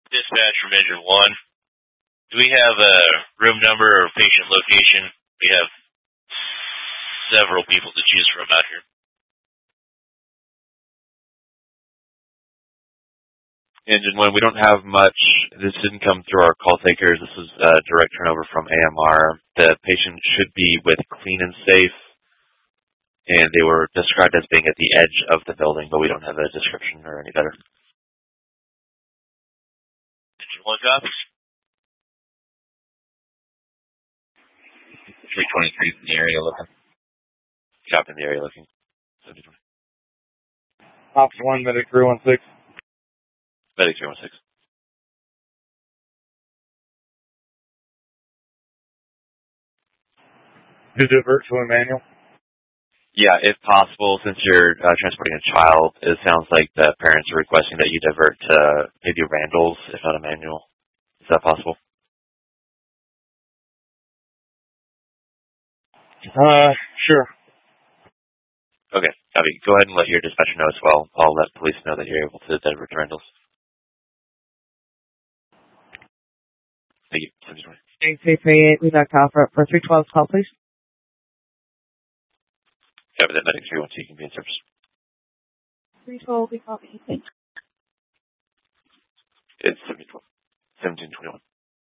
Dispatch from Engine 1. Do we have a room number or patient location? We have several people to choose from out here. Engine 1, we don't have much. This didn't come through our call takers. This was a direct turnover from AMR. The patient should be with Clean and Safe, and they were described as being at the edge of the building, but we don't have a description or any better. Engine 1 copies. 323 in the area looking. Copy in the area looking. 7020. Ops 1, Medic 316. Medic 316. To divert to Emmanuel? Yeah, if possible, since you're transporting a child, it sounds like the parents are requesting that you divert to maybe Randall's, if not Emmanuel. Is that possible? Sure. Okay, copy. Go ahead and let your dispatcher know as well. I'll let police know that you're able to divert to Randall's. Thank you. 7020. 338, we got call for 312 call, please. Copy that. Medic 312, you can be in service. 312, we call anything. It's 1721.